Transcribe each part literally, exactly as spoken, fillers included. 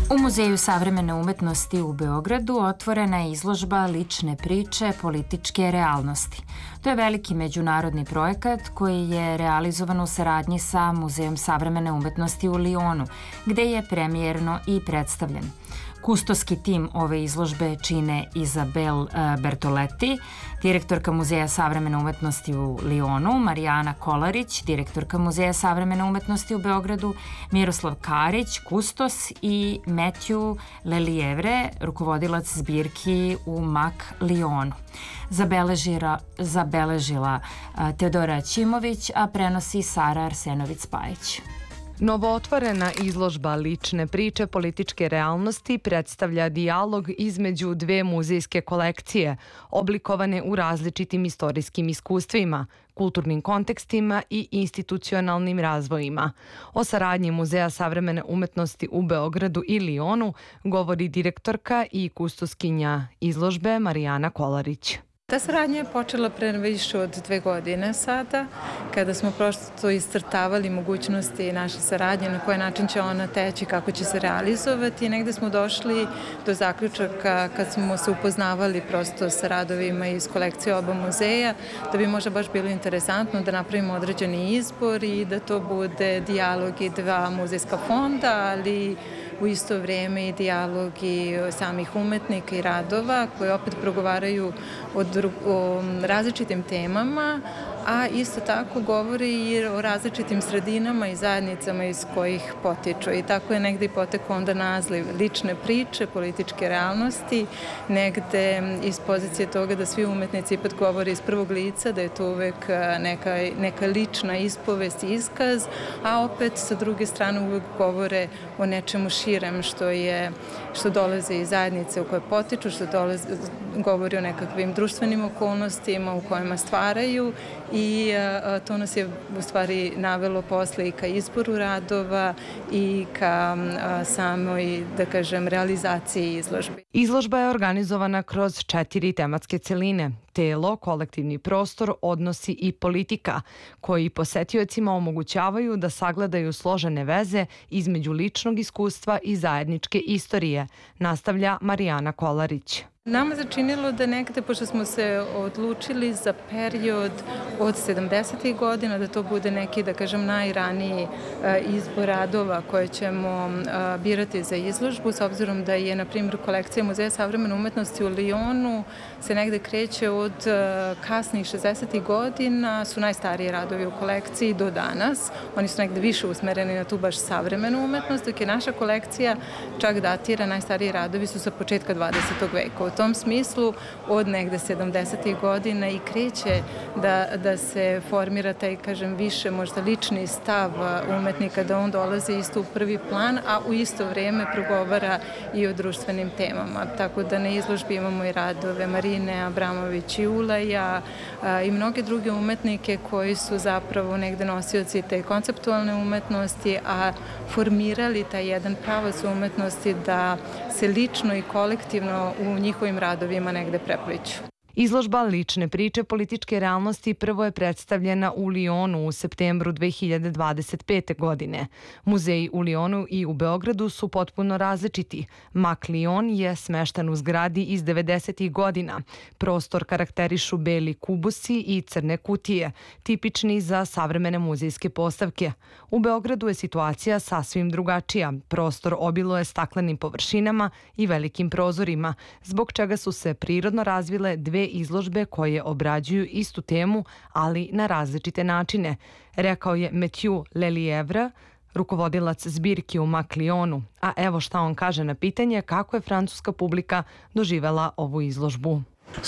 U Muzeju savremene umetnosti u Beogradu otvorena je izložba Lične priče političke realnosti. To je veliki međunarodni projekat koji je realizovan u saradnji sa Muzejom savremene umetnosti u Lionu, gde je premijerno i predstavljen. Kustoski tim ove izložbe čine Izabel Bertoletti, direktorka Muzeja savremene umetnosti u Lionu, Marijana Kolarić, direktorka Muzeja savremene umetnosti u Beogradu, Miroslav Karić, kustos i Matthew Lelievre, rukovodilac zbirki u M A K Lionu. Zabeležila, zabeležila Teodora Ćimović, a prenosi Sara Arsenović-Spajić. Novootvorena izložba Lične priče političke realnosti predstavlja dijalog između dve muzejske kolekcije, oblikovane u različitim istorijskim iskustvima, kulturnim kontekstima i institucionalnim razvojima. O saradnji Muzeja savremene umetnosti u Beogradu i Lionu govori direktorka i kustoskinja izložbe Marijana Kolarić. Ta saradnja je počela pre više od dve godine sada, kada smo prosto iscrtavali mogućnosti naše saradnje, na koji način će ona teći, kako će se realizovati. Negde smo došli do zaključaka kad smo se upoznavali prosto sa radovima iz kolekcije oba muzeja, da bi možda baš bilo interesantno da napravimo određeni izbor i da to bude dijalog i dva muzejska fonda, ali u isto vrijeme i dijalog i samih umetnika i radova koji opet progovaraju o, o različitim temama, a isto tako govori i o različitim sredinama i zajednicama iz kojih potiču. I tako je negde i potekao onda naziv Lične priče, političke realnosti, negde iz pozicije toga da svi umetnici ipak govore iz prvog lica, da je to uvek neka, neka lična ispovest i iskaz, a opet sa druge strane uvek govore o nečemu širem što je, što dolaze iz zajednice u koje potiču, što dolaze, govori o nekakvim društvenim okolnostima u kojima stvaraju i a, to nas je u stvari navelo posle i ka izboru radova i ka a, samoj, da kažem, realizaciji izložbe. Izložba je organizovana kroz četiri tematske celine: telo, kolektivni prostor, odnosi i politika, koji posetiocima omogućavaju da sagledaju složene veze između ličnog iskustva i zajedničke istorije, nastavlja Marijana Kolarić. Nama začinilo da negde, pošto smo se odlučili za period od sedamdesetih godina, da to bude neki, da kažem, najraniji izbor radova koje ćemo birati za izložbu, s obzirom da je, na primjer, kolekcija Muzeja savremene umetnosti u Lionu se negde kreće od kasnih šezdesetih godina, su najstariji radovi u kolekciji do danas. Oni su negde više usmereni na tu baš savremenu umetnost, dok je naša kolekcija čak datira, najstariji radovi su sa početka dvadesetog veka. U tom smislu od negde sedamdesetih godina i kreće da, da se formira taj, kažem, više možda lični stav umetnika, da on dolazi isto u prvi plan, a u isto vrijeme progovara i o društvenim temama. Tako da na izložbi imamo i radove Marine Abramović i Ulaja a, i mnoge druge umetnike koji su zapravo negde nosioci te konceptualne umetnosti, a formirali taj jedan pravac umetnosti da se lično i kolektivno u njihovim radovima negde prepliću. Izložba Lične priče političke realnosti prvo je predstavljena u Lionu u septembru dve hiljade dvadeset pete. godine. Muzeji u Lionu i u Beogradu su potpuno različiti. M A K Lion je smešten u zgradi iz devedesetih godina. Prostor karakterišu beli kubusi i crne kutije, tipični za savremene muzejske postavke. U Beogradu je situacija sasvim drugačija. Prostor obiluje staklenim površinama i velikim prozorima, zbog čega su se prirodno razvile dve izložbe koje obrađuju istu temu, ali na različite načine, rekao je Matthew Lelievre, rukovodilac zbirki u M A K Lionu. A evo šta on kaže na pitanje kako je francuska publika doživela ovu izložbu.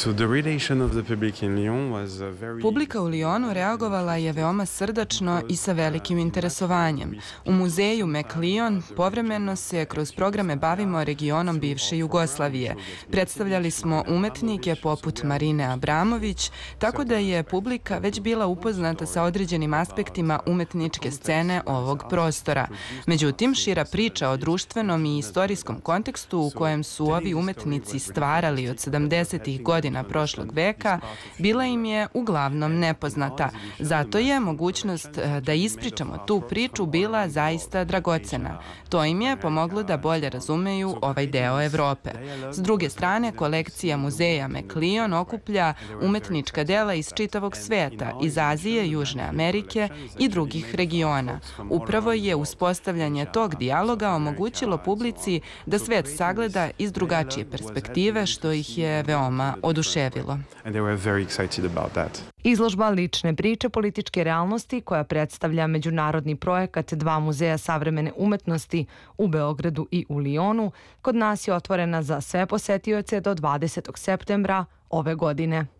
Publika u Lionu reagovala je veoma srdačno i sa velikim interesovanjem. U muzeju M A K Lion povremeno se kroz programe bavimo regionom bivše Jugoslavije. Predstavljali smo umetnike poput Marine Abramović, tako da je publika već bila upoznata sa određenim aspektima umetničke scene ovog prostora. Međutim, šira priča o društvenom i istorijskom kontekstu u kojem su ovi umetnici stvarali od sedamdesetih godina prošlog veka bila im je uglavnom nepoznata. Zato je mogućnost da ispričamo tu priču bila zaista dragocena. To im je pomoglo da bolje razumeju ovaj deo Evrope. S druge strane, kolekcija muzeja McLeon okuplja umetnička dela iz čitavog sveta, iz Azije, Južne Amerike i drugih regiona. Upravo je uspostavljanje tog dijaloga omogućilo publici da svet sagleda iz drugačije perspektive, što ih je veoma oduševilo. Izložba lične priče političke realnosti, koja predstavlja međunarodni projekat dva muzeja savremene umetnosti u Beogradu i u Lionu, kod nas je otvorena za sve posetioce do dvadesetog septembra ove godine.